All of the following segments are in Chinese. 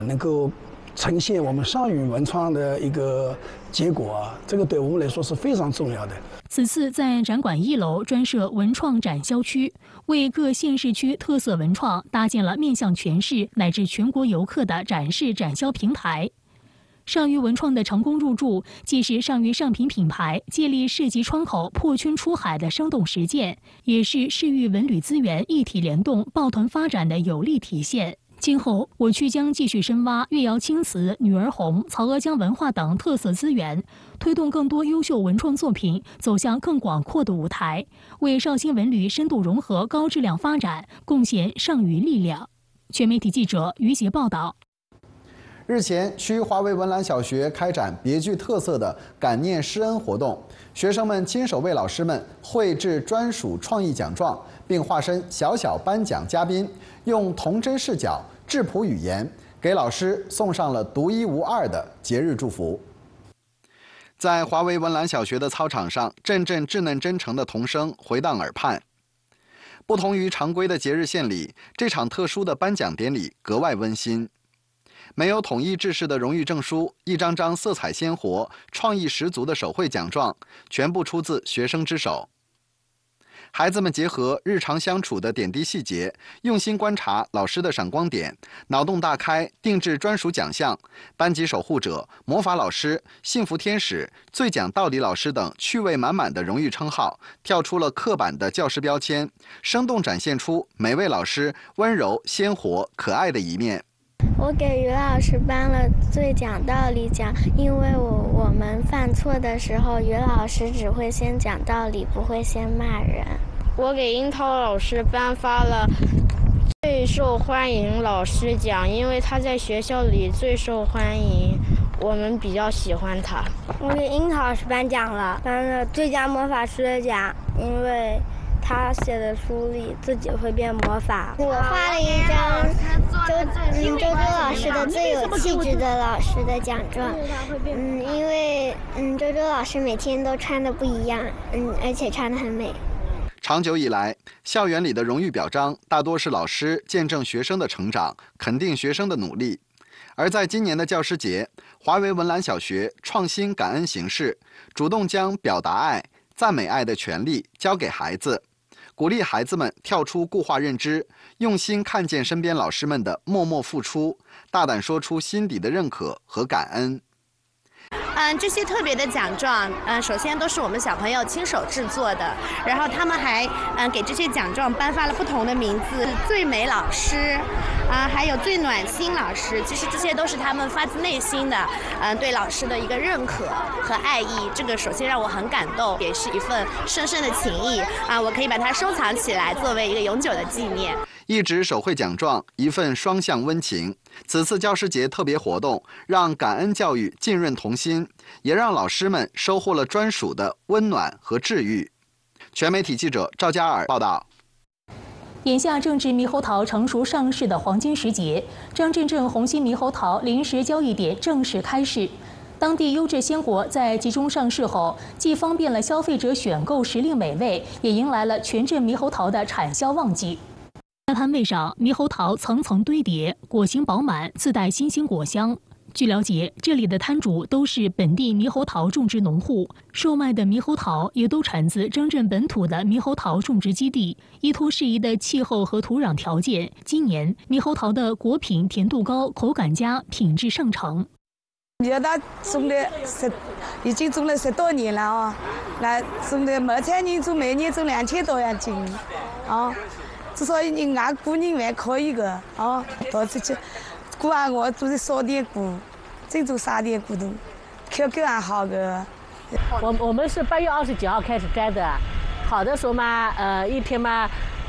能够呈现我们上虞文创的一个结果啊，这个对我们来说是非常重要的。 此次在展馆1楼专设文创展销区，为各县市区特色文创搭建了面向全市乃至全国游客的展示展销平台。上虞文创的成功入驻，既是上虞上品品牌借力市级窗口破圈出海的生动实践，也是市域文旅资源一体联动、抱团发展的有力体现。今后，我区将继续深挖越窑青瓷、女儿红、曹娥江文化等特色资源，推动更多优秀文创作品走向更广阔的舞台，为绍兴文旅深度融合、高质量发展贡献上虞力量。全媒体记者于杰报道。 日前，区华为文澜小学开展别具特色的感念师恩活动，学生们亲手为老师们绘制专属创意奖状，并化身小小颁奖嘉宾，用童真视角、质朴语言，给老师送上了独一无二的节日祝福。在华为文澜小学的操场上，阵阵稚嫩真诚的童声回荡耳畔。不同于常规的节日献礼，这场特殊的颁奖典礼格外温馨。没有统一制式的荣誉证书，一张张色彩鲜活、创意十足的手绘奖状，全部出自学生之手。孩子们结合日常相处的点滴细节，用心观察老师的闪光点，脑洞大开，定制专属奖项，班级守护者、魔法老师、幸福天使、最讲道理老师等趣味满满的荣誉称号，跳出了刻板的教师标签，生动展现出每位老师温柔、鲜活、可爱的一面。 我给于老师颁了最讲道理奖，因为我们犯错的时候，于老师只会先讲道理，不会先骂人。 我给樱桃老师颁发了最受欢迎老师奖，因为他在学校里最受欢迎，我们比较喜欢他。 我给樱桃老师颁奖了，颁了最佳魔法师的奖，因为他写的书里自己会变魔法。我画了一张周周老师的最有气质的老师的奖状。因为周周老师每天都穿的不一样，而且穿得很美。 长久以来，校园里的荣誉表彰大多是老师见证学生的成长，肯定学生的努力。而在今年的教师节，华为文澜小学创新感恩形式，主动将表达爱、赞美爱的权利交给孩子，鼓励孩子们跳出固化认知，用心看见身边老师们的默默付出，大胆说出心底的认可和感恩。 这些特别的奖状，首先都是我们小朋友亲手制作的，然后他们还给这些奖状颁发了不同的名字，最美老师，还有最暖心老师。其实这些都是他们发自内心的，对老师的一个认可和爱意。这个首先让我很感动，也是一份深深的情谊我可以把它收藏起来，作为一个永久的纪念。 一纸手绘奖状，一份双向温情。此次教师节特别活动，让感恩教育浸润童心，也让老师们收获了专属的温暖和治愈。全媒体记者赵佳尔报道。 眼下正值猕猴桃成熟上市的黄金时节，张镇镇红心猕猴桃临时交易点正式开市。当地优质鲜果在集中上市后，既方便了消费者选购时令美味，也迎来了全镇猕猴桃的产销旺季。在摊位上，猕猴桃层层堆叠，果形饱满，自带新鲜果香。据了解，这里的摊主都是本地猕猴桃种植农户，售卖的猕猴桃也都产自张镇本土的猕猴桃种植基地。依托适宜的气候和土壤条件，今年猕猴桃的果品甜度高，口感佳，品质上乘。 觉得种了已经种了10多年了那种的没产年种每年种2000多样斤所以你按过年还可以的到这去过完我都是少点果，这种3点果都口感还好的。 我们是8月29号开始摘的，好的时候嘛一天嘛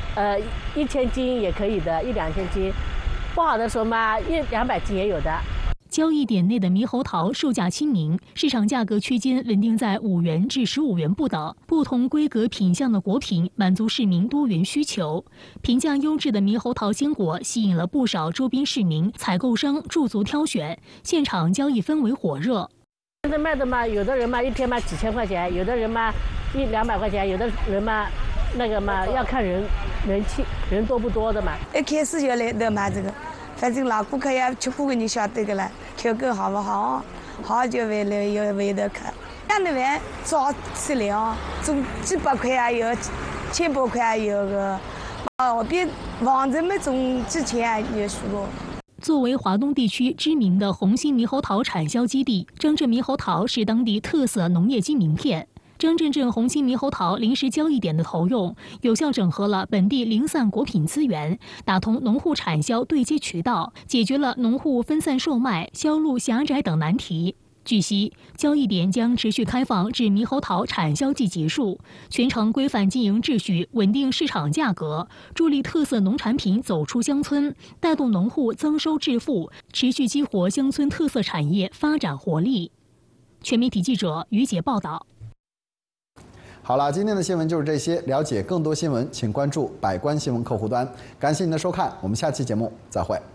1000斤也可以的，1、2千斤，不好的时候嘛100、200斤也有的。 交易点内的猕猴桃售价亲民，市场价格区间稳定在5元至15元不等。不同规格品相的果品满足市民多元需求。评价优质的猕猴桃鲜果吸引了不少周边市民、采购商驻足挑选，现场交易氛围火热。 现在卖的嘛，有的人嘛一天嘛几千块钱，有的人嘛100、200块钱，有的人嘛那个嘛要看人气，人多不多的嘛。 一开始就来买这个， 反正那顾客也吃不过你晓得个了，条狗好不好？好就为了有味道看。养的饭早吃了，总几百块也有，1000多块也有个，比房子没种几千也数过。 作为华东地区知名的红心猕猴桃产销基地，张镇猕猴桃是当地特色农业金名片。张镇镇红心猕猴桃临时交易点的投用，有效整合了本地零散果品资源，打通农户产销对接渠道，解决了农户分散售卖、销路狭窄等难题。据悉，交易点将持续开放至猕猴桃产销季结束，全程规范经营秩序，稳定市场价格，助力特色农产品走出乡村，带动农户增收致富，持续激活乡村特色产业发展活力。全媒体记者于姐报道。 好了，今天的新闻就是这些。了解更多新闻，请关注百官新闻客户端。感谢您的收看，我们下期节目再会。